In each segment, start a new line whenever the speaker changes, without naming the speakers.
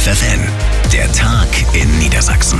FFN, der Tag in Niedersachsen.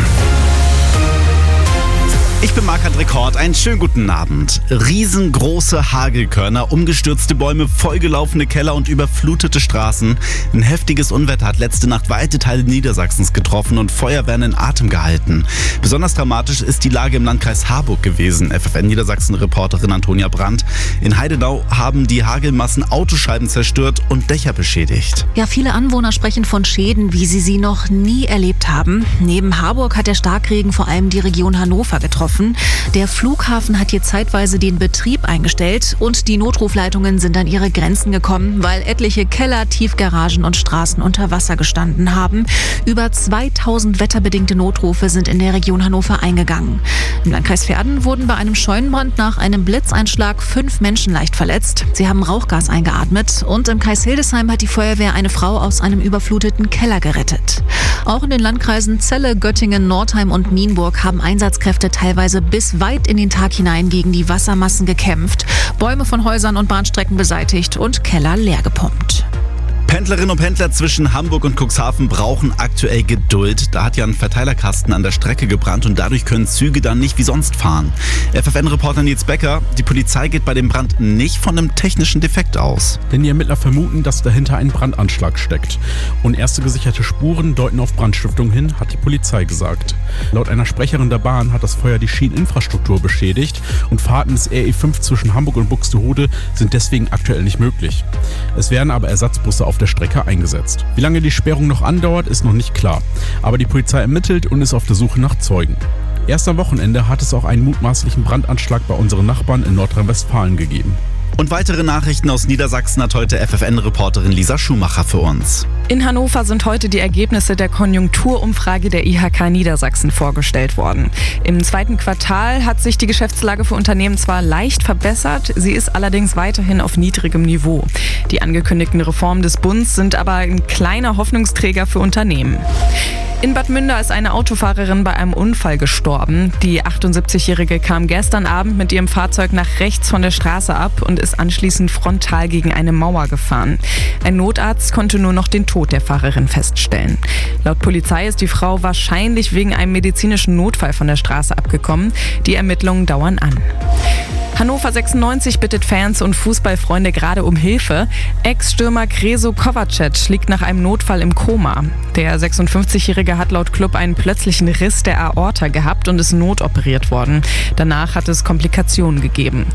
Ich bin Marc-André Kort, einen schönen guten Abend. Riesengroße Hagelkörner, umgestürzte Bäume, vollgelaufene Keller und überflutete Straßen. Ein heftiges Unwetter hat letzte Nacht weite Teile Niedersachsens getroffen und Feuerwehren in Atem gehalten. Besonders dramatisch ist die Lage im Landkreis Harburg gewesen. FFN Niedersachsen-Reporterin Antonia Brandt. In Heidenau haben die Hagelmassen Autoscheiben zerstört und Dächer beschädigt.
Ja, viele Anwohner sprechen von Schäden, wie sie noch nie erlebt haben. Neben Harburg hat der Starkregen vor allem die Region Hannover getroffen. Der Flughafen hat hier zeitweise den Betrieb eingestellt und die Notrufleitungen sind an ihre Grenzen gekommen, weil etliche Keller, Tiefgaragen und Straßen unter Wasser gestanden haben. Über 2000 wetterbedingte Notrufe sind in der Region Hannover eingegangen. Im Landkreis Verden wurden bei einem Scheunenbrand nach einem Blitzeinschlag 5 Menschen leicht verletzt. Sie haben Rauchgas eingeatmet und im Kreis Hildesheim hat die Feuerwehr eine Frau aus einem überfluteten Keller gerettet. Auch in den Landkreisen Celle, Göttingen, Nordheim und Nienburg haben Einsatzkräfte teilweise bis weit in den Tag hinein gegen die Wassermassen gekämpft, Bäume von Häusern und Bahnstrecken beseitigt und Keller leer gepumpt.
Pendlerinnen und Pendler zwischen Hamburg und Cuxhaven brauchen aktuell Geduld. Da hat ja ein Verteilerkasten an der Strecke gebrannt und dadurch können Züge dann nicht wie sonst fahren. FFN-Reporter Nils Becker, die Polizei geht bei dem Brand nicht von einem technischen Defekt aus.
Denn die Ermittler vermuten, dass dahinter ein Brandanschlag steckt. Und erste gesicherte Spuren deuten auf Brandstiftung hin, hat die Polizei gesagt. Laut einer Sprecherin der Bahn hat das Feuer die Schieneninfrastruktur beschädigt und Fahrten des RE5 zwischen Hamburg und Buxtehude sind deswegen aktuell nicht möglich. Es werden aber Ersatzbusse auf der Strecke eingesetzt. Wie lange die Sperrung noch andauert, ist noch nicht klar. Aber die Polizei ermittelt und ist auf der Suche nach Zeugen. Erst am Wochenende hat es auch einen mutmaßlichen Brandanschlag bei unseren Nachbarn in Nordrhein-Westfalen gegeben.
Und weitere Nachrichten aus Niedersachsen hat heute FFN-Reporterin Lisa Schumacher für uns.
In Hannover sind heute die Ergebnisse der Konjunkturumfrage der IHK Niedersachsen vorgestellt worden. Im zweiten Quartal hat sich die Geschäftslage für Unternehmen zwar leicht verbessert, sie ist allerdings weiterhin auf niedrigem Niveau. Die angekündigten Reformen des Bundes sind aber ein kleiner Hoffnungsträger für Unternehmen. In Bad Münder ist eine Autofahrerin bei einem Unfall gestorben. Die 78-Jährige kam gestern Abend mit ihrem Fahrzeug nach rechts von der Straße ab und ist anschließend frontal gegen eine Mauer gefahren. Ein Notarzt konnte nur noch den Tod der Fahrerin feststellen. Laut Polizei ist die Frau wahrscheinlich wegen einem medizinischen Notfall von der Straße abgekommen. Die Ermittlungen dauern an. Hannover 96 bittet Fans und Fußballfreunde gerade um Hilfe. Ex-Stürmer Krešo Kovacic liegt nach einem Notfall im Koma. Der 56-Jährige hat laut Club einen plötzlichen Riss der Aorta gehabt und ist notoperiert worden. Danach hat es Komplikationen gegeben.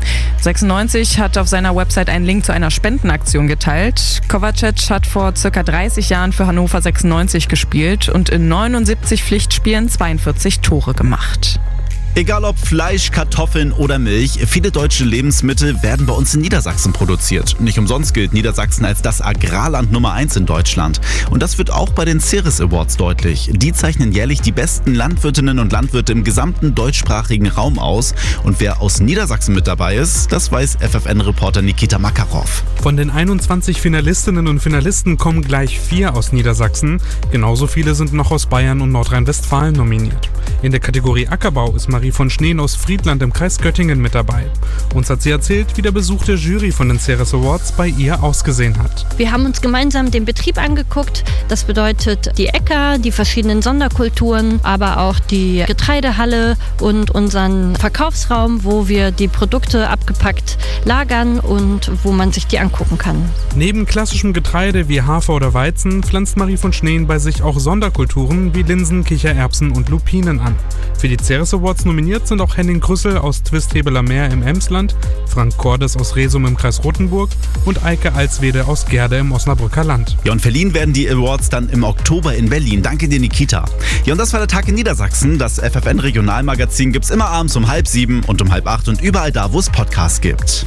96 hat auf seiner Website einen Link zu einer Spendenaktion geteilt. Kovacic hat vor ca. 30 Jahren für Hannover 96 gespielt und in 79 Pflichtspielen 42 Tore gemacht.
Egal ob Fleisch, Kartoffeln oder Milch, viele deutsche Lebensmittel werden bei uns in Niedersachsen produziert. Nicht umsonst gilt Niedersachsen als das Agrarland Nummer 1 in Deutschland. Und das wird auch bei den Ceres Awards deutlich. Die zeichnen jährlich die besten Landwirtinnen und Landwirte im gesamten deutschsprachigen Raum aus. Und wer aus Niedersachsen mit dabei ist, das weiß FFN-Reporter Nikita Makarov.
Von den 21 Finalistinnen und Finalisten kommen gleich 4 aus Niedersachsen. Genauso viele sind noch aus Bayern und Nordrhein-Westfalen nominiert. In der Kategorie Ackerbau ist Marie von Schneen aus Friedland im Kreis Göttingen mit dabei. Uns hat sie erzählt, wie der Besuch der Jury von den Ceres Awards bei ihr ausgesehen hat.
Wir haben uns gemeinsam den Betrieb angeguckt. Das bedeutet die Äcker, die verschiedenen Sonderkulturen, aber auch die Getreidehalle und unseren Verkaufsraum, wo wir die Produkte abgepackt lagern und wo man sich die angucken kann.
Neben klassischem Getreide wie Hafer oder Weizen pflanzt Marie von Schneen bei sich auch Sonderkulturen wie Linsen, Kichererbsen und Lupinen an. Für die Ceres Awards nominiert sind auch Henning Krüssel aus Twisthebeler Meer im Emsland, Frank Cordes aus Resum im Kreis Rothenburg und Eike Alswede aus Gerde im Osnabrücker Land.
Ja, und verliehen werden die Awards dann im Oktober in Berlin. Danke dir, Nikita. Ja, und das war der Tag in Niedersachsen. Das FFN-Regionalmagazin gibt's immer abends um 6:30 und um 7:30 und überall da, wo es Podcasts gibt.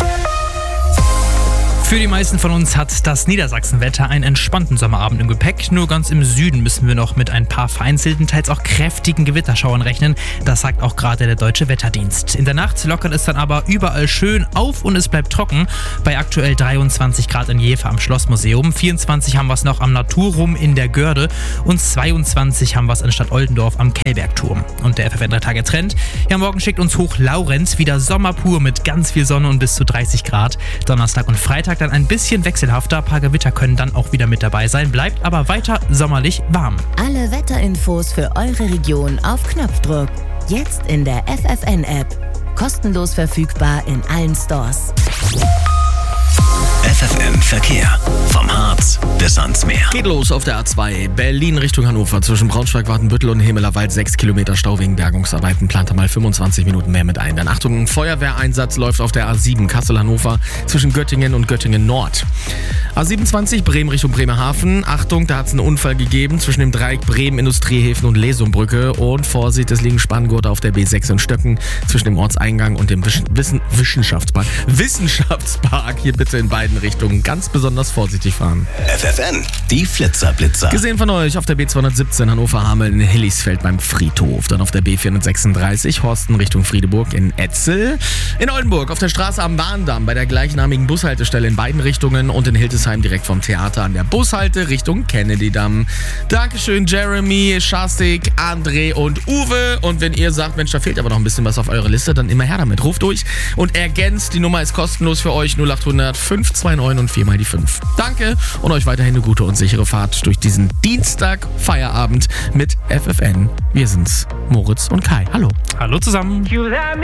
Für die meisten von uns hat das Niedersachsenwetter einen entspannten Sommerabend im Gepäck. Nur ganz im Süden müssen wir noch mit ein paar vereinzelten, teils auch kräftigen Gewitterschauern rechnen. Das sagt auch gerade der Deutsche Wetterdienst. In der Nacht lockert es dann aber überall schön auf und es bleibt trocken. Bei aktuell 23 Grad in Jever am Schlossmuseum. 24 haben wir es noch am Naturrum in der Görde und 22 haben wir es in Stadt Oldendorf am Kellbergturm. Und der FFN 3-Tage-Trend. Ja, morgen schickt uns Hoch Laurenz wieder Sommer pur mit ganz viel Sonne und bis zu 30 Grad. Donnerstag und Freitag Freitag dann ein bisschen wechselhafter. Ein paar Gewitter können dann auch wieder mit dabei sein. Bleibt aber weiter sommerlich warm.
Alle Wetterinfos für eure Region auf Knopfdruck. Jetzt in der FFN-App. Kostenlos verfügbar in allen Stores.
FFN Verkehr. Vom Harz bis ans Meer.
Geht los auf der A2 Berlin Richtung Hannover zwischen Braunschweig, Wartenbüttel und Hemelerwald. 6 Kilometer Stau wegen Bergungsarbeiten. Plant mal 25 Minuten mehr mit ein. Dann Achtung, ein Feuerwehreinsatz läuft auf der A7 Kassel-Hannover zwischen Göttingen und Göttingen Nord. A27 Bremen Richtung Bremerhaven. Achtung, da hat es einen Unfall gegeben zwischen dem Dreieck Bremen, Industriehäfen und Lesumbrücke. Und Vorsicht, es liegen Spanngurte auf der B6 in Stöcken zwischen dem Ortseingang und dem Wissenschaftspark. Wissenschaftspark. Hier bitte in beiden Richtungen ganz besonders vorsichtig fahren.
FFN, die Flitzer-Blitzer.
Gesehen von euch auf der B217 Hannover-Hameln in Hillisfeld beim Friedhof. Dann auf der B436 Horsten Richtung Friedeburg in Etzel. In Oldenburg auf der Straße am Bahndamm bei der gleichnamigen Bushaltestelle in beiden Richtungen. Und in Hildesheim direkt vom Theater an der Bushalte Richtung Kennedy-Damm. Dankeschön Jeremy, Schastik, André und Uwe. Und wenn ihr sagt, Mensch, da fehlt aber noch ein bisschen was auf eure Liste, dann immer her damit. Ruft durch und ergänzt. Die Nummer ist kostenlos für euch. 0800 529 und 4 mal die 5. Danke und euch weiterhin eine gute und sichere Fahrt durch diesen Dienstag Feierabend mit FFN. Wir sind's, Moritz und Kai. Hallo.
Hallo zusammen.